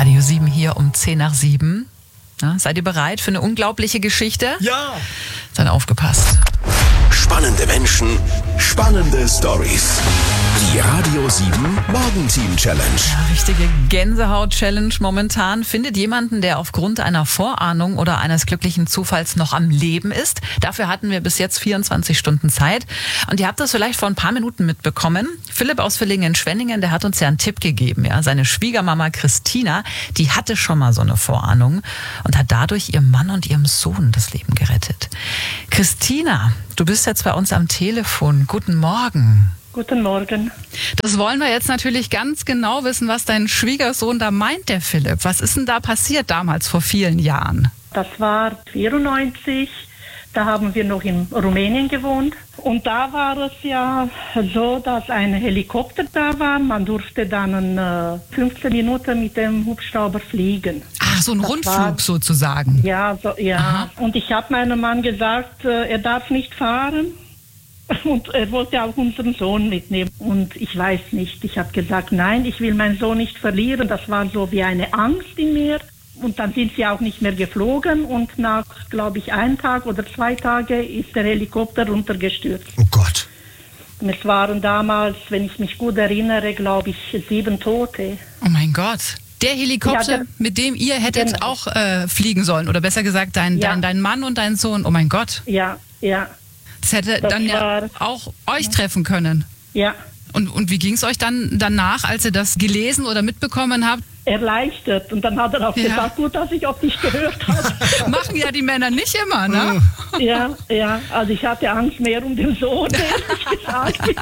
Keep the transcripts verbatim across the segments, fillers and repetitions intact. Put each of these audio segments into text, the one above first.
Radio sieben hier um zehn nach sieben. Na, seid ihr bereit für eine unglaubliche Geschichte? Ja! Dann aufgepasst. Spannende Menschen, spannende Storys. Die Radio sieben Morgenteam Challenge. Ja, richtige Gänsehaut-Challenge momentan. Findet jemanden, der aufgrund einer Vorahnung oder eines glücklichen Zufalls noch am Leben ist. Dafür hatten wir bis jetzt vierundzwanzig Stunden Zeit. Und ihr habt das vielleicht vor ein paar Minuten mitbekommen. Philipp aus Villingen-Schwenningen, der hat uns ja einen Tipp gegeben. Ja, seine Schwiegermama Christina, die hatte schon mal so eine Vorahnung und hat dadurch ihrem Mann und ihrem Sohn das Leben gerettet. Christina, du bist jetzt bei uns am Telefon. Guten Morgen. Guten Morgen. Das wollen wir jetzt natürlich ganz genau wissen, was dein Schwiegersohn da meint, der Philipp. Was ist denn da passiert damals vor vielen Jahren? Das war vierundneunzig, da haben wir noch in Rumänien gewohnt. Und da war es ja so, dass ein Helikopter da war. Man durfte dann äh, fünfzehn Minuten mit dem Hubschrauber fliegen. Ach, so ein Das Rundflug war, sozusagen. Ja, so, ja. Aha. Und ich habe meinem Mann gesagt, äh, er darf nicht fahren. Und er wollte auch unseren Sohn mitnehmen. Und ich weiß nicht, ich habe gesagt, nein, ich will meinen Sohn nicht verlieren. Das war so wie eine Angst in mir. Und dann sind sie auch nicht mehr geflogen. Und nach, glaube ich, einem Tag oder zwei Tage ist der Helikopter runtergestürzt. Oh Gott. Es waren damals, wenn ich mich gut erinnere, glaube ich, sieben Tote. Oh mein Gott. Der Helikopter, Ja, der, mit dem ihr hättet genau. auch äh, fliegen sollen. Oder besser gesagt, dein, Ja. dein, dein Mann und dein Sohn. Oh mein Gott. Ja, ja, Das hätte Das dann ja war- auch euch treffen können. ja. Und, und wie ging es euch dann danach, als ihr das gelesen oder mitbekommen habt? Erleichtert. Und dann hat er auch Ja. gesagt, gut, dass ich auf dich gehört habe. Machen ja die Männer nicht immer, ne? Ja, ja, also ich hatte Angst mehr um den Sohn, ehrlich gesagt.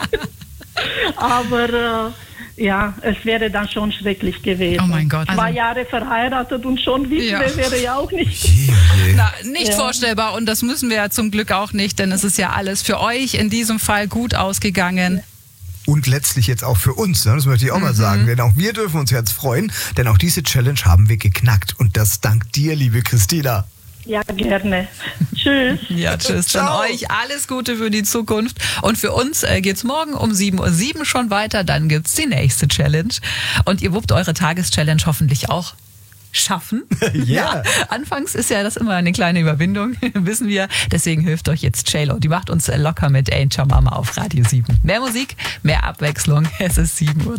Aber äh, ja, es wäre dann schon schrecklich gewesen. Oh mein Gott. Zwei Also- Jahre verheiratet und schon Witwe Ja. wäre ja auch nicht. Je, je. Na, nicht Ja. vorstellbar und das müssen wir ja zum Glück auch nicht, denn es ist ja alles für euch in diesem Fall gut ausgegangen. Und letztlich jetzt auch für uns, ne? Das möchte ich auch Mhm. mal sagen. Denn auch wir dürfen uns jetzt freuen, denn auch diese Challenge haben wir geknackt. Und das dank dir, liebe Christina. Ja, gerne. Tschüss. Ja, tschüss. Dann Ciao. euch alles Gute für die Zukunft. Und für uns äh, geht's morgen um sieben Uhr sieben schon weiter. Dann gibt's die nächste Challenge. Und ihr wuppt eure Tageschallenge hoffentlich auch schaffen. Ja. Anfangs ist ja das immer eine kleine Überwindung, wissen wir. Deswegen hilft euch jetzt J-Lo. Die macht uns locker mit Ain't Your Mama auf Radio sieben. Mehr Musik, mehr Abwechslung. Es ist sieben Uhr.